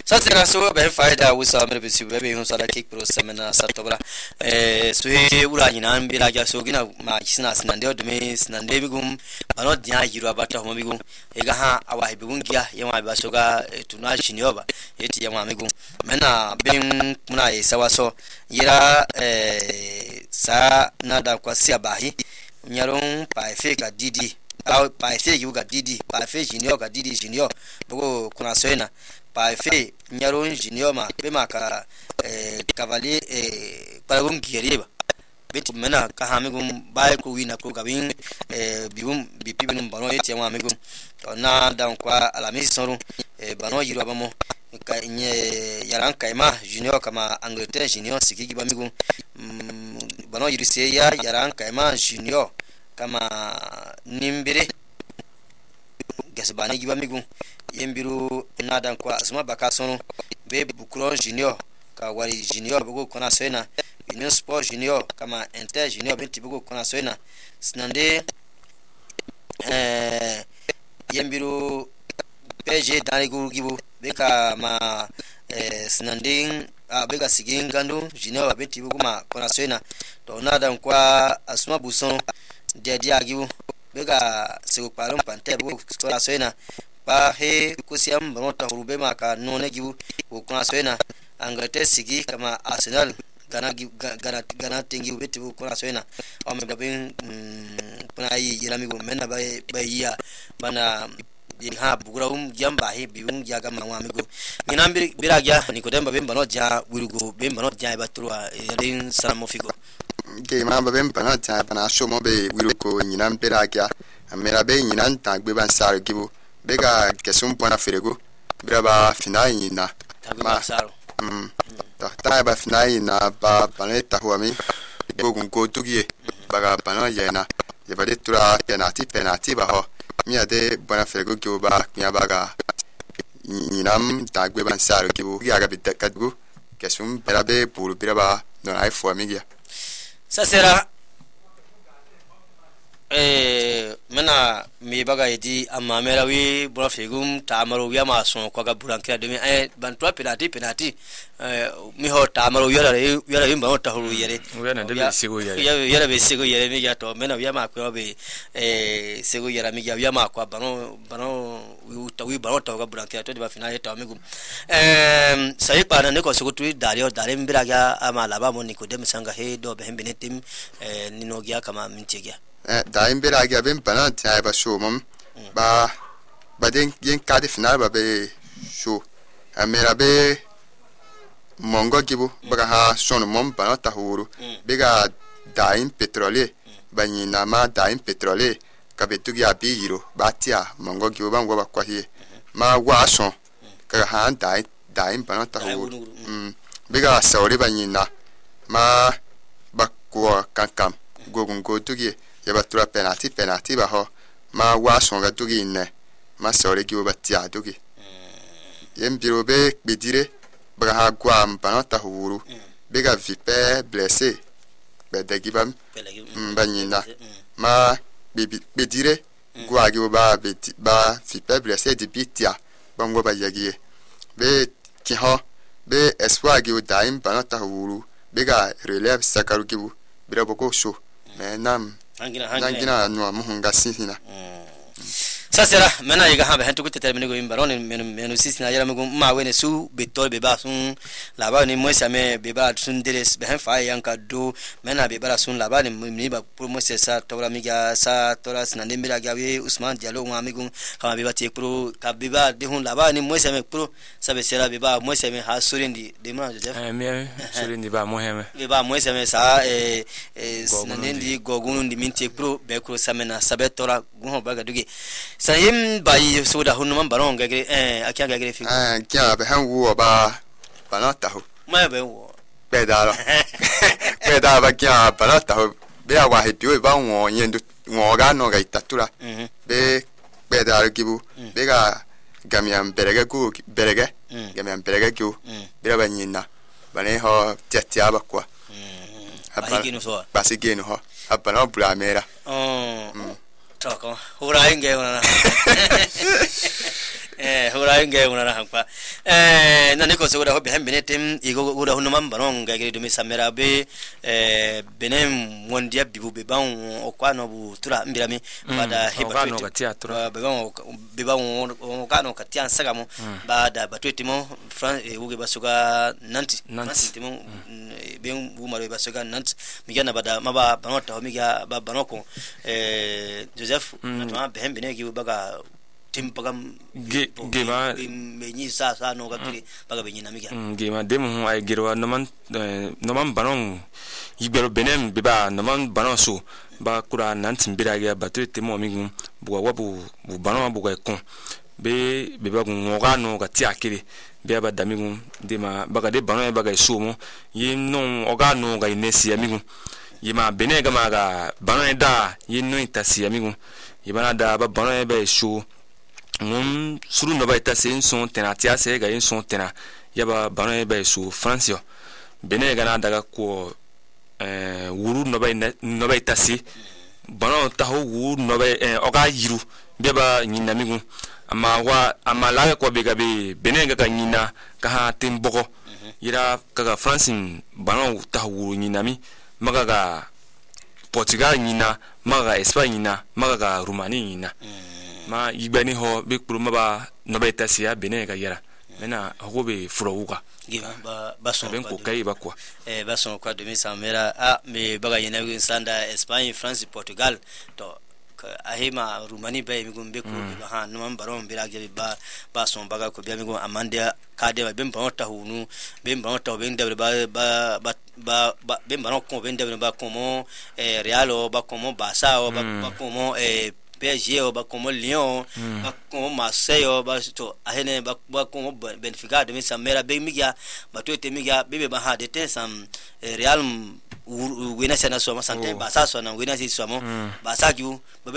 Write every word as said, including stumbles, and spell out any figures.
Sasira so be faida wusa mere bisi be hun sala kick pro semana satobra eh suhe ura nyina mbira ja so gina ma kisina sinande odme sinande bigum bano dia yiru abata ho bigum ega ha awa bigum gia yema ba so ga tuna chini oba yeti yema bigum mena bin muna yi sawaso yira eh sa nada kwa sia bahi nyaron pa efeka didi au pa efeki ga didi pa efeki junior ga didi junior bugo kuna soena pa fe nyaron junior ma be maka eh cavalier eh paragon geriba beti mena ka hamigum bay ko wina ko gabin eh bibum bipibin bano yeti ma amigum na dan kwa alamis sonu eh bano yiru abamo ka nye yaran kaima junior kama Angleterre junior sikigi bamigum bano yiru se ya yaran kaima junior kama nimbire gasbani gibamigun yembiru nadan kwa asma bakasono be bukron junior ka wari junior bugo kona soena union sport junior kama inter junior binti bugo kona soena snande eh yembiru P G daligu gibu beka ma eh snanding abega sigin gandu junior binti bugo ma kona soena to nadan kwa asma buson dia gibu bega segu parum pante bugo kona soena ba he kusiam banota hurube maka none gibu ukuna soena Angleterre sigi kama Arsenal gana gana gana tengi ubeti ukuna soena ame dabin kuna yi yirami go menna bay bayya bana ha bugurum jamba he biun jaga ma amigo minambi biragya nikodemba bembano ja wirugo bembano ja batrua yadin salamo figo ke mamba bembano ja bana shomo be wirugo nyinam biragya amera be nyinan tagbe ban sar gibu bega kesum pona ferego braba finai na ma saro mm ta ta ba finai na ba planeta huami bogun ko tugie baga pano yena ye vade tura penati penati ba ho mi ade bona ferego go ba mi baga nyinam tagbe ban saro gibu ya ga bitakadgu kesum brabe puru braba non ai fo amigia sasera eh mena mi baga yidi amma merawi bona fegum tamaro yama son ko ga burankira de mi eh bantwa penati penati eh mi ho tamaro yara yara yimba ta huru yere yara de be sigo yere yara be sigo yere mi ya to mena yama ko be eh sigo yara mi ya yama ko bano bano utawi bano ta ga burankira to de ba finale ta mi gum eh sai pa na ne ko sigo tu dario dare mbira ga ama laba mo ni ko de misanga he do be hembenetim eh nino gya kama mintigia eh daim bera ga ben bana ta ba show mum ba ba den yen ka de final ba be show amera be mongo gibu ba ha son mum bana ta huru be ga daim petrole ba ni na ma daim petrole ka be tu ya bi yiro ba tia mongo gibu ba ngwa ba kwa hi ma wa son ka ha daim daim bana ta huru mm be ga sauri ba ni na ma ba ko kankam gogun go tugi yaba tura penalty penalty ba ho ma wa songa tugi ne ma sore gi obatia tugi yem birobe bedire ba ha gwa mpana ta huru be ga vipe blessé be de gibam mbanyina ma bedire gwa gi oba ba vipe blessé de bitia bango ba yagi be ki ho be espoir gi odaim mpana ta huru be ga relève sakaru gi bu bira boko so menam hangina hangina no muhunga sisina sasera mena yiga ha hentu kutte termine go imbaron menu menu sisina yara mugo ma wene su bitol be ba sun laba ni mo same be ba sun deres be han fa yanka do mena be bara sun laba ni ni ba promotion sa tora miga sa tora sina ne mira gawe Usman Diallo ma migo kama be ba te pro ka be ba de hun laba ni mo same pro sabe sera be ba mo same ha surindi de ma Joseph eh me surindi ba mo heme be ba mo same sa eh sina ne ndi gogun ndi minti pro be ko samena sabe tora gun ba ga duge sayim bayi soda hunman baron gagre eh akia gagre fi eh kia be han wo ba banata ho ma be wo be da lo be da ba kia banata ho be awa he bio ba won yen do won ga no ga itatura be be da gibu be ga gamiam berege ku berege gamiam berege ku be ba nyina bane ho tiatia ba kwa abana so basigeno ho abana bula mera oh toko ura inge ona eh hora nge una hampa eh na niko segura hobi hembene tem igo ura hunu mambaron ga gere dumi samera be eh benem mondia bibu be ban okwano bu tura mbirami bada heba no gatia tura be ban be ban okano katia sagamo bada batwetimo france uge basuga nanti nanti timo be bu maro basuga nanti migana bada maba banota homiga babanoko eh Joseph natuma be hembene gi baga timpagam ge gema menyi sa sa no gatri baga benyi namiga gema demu ay girwa noman noman banon yibero benem biba noman banon so ba kura nantin biraga batu temo migum buwa wabu bu banon buga kon be be bagu ngoga no gati akire be ba damigum dema baga de banon baga so mo yin non oga no ga inesi amigum yima benega maga banon da yin no itasi amigum yibana da ba banon be so ngum suru no baita sen son tena tia se ga yin son tena yaba bana ba su France bene ga na daga ko eh wuru no bay no baita se bana ta ho wuru no bay oga yiru be ba nyina migu ama wa ama la ko be ga be bene ga nyina ka ha timbogo yira ka France bana ta wuru nyina mi maga ga Portugal nyina maga Espagne nyina maga Romania nyina ma yibani ho be kuruma ba no be tasia bene ga yara mena ho be furouga giba ba bason ben ko kai ba kwa eh bason kwa de samera a me baga yena sanda Espagne France Portugal to ahima Rumani be mi gumbe ko be ha no man baron bira ge ba bason baga ko be mi gum amande ka de be ba ta hunu be ba ta be de ba ba ba be ba ko be de ba ko mo eh Real ba ko mo Barça ba ba ko mo eh P S G ba como Lyon ba como Marseille ba to ahene ba ba como Benfica de samera be miga ba to te miga be be ba ha de te sam Real wina sana so ma sante ba sa so na wina si so mo ba sa ki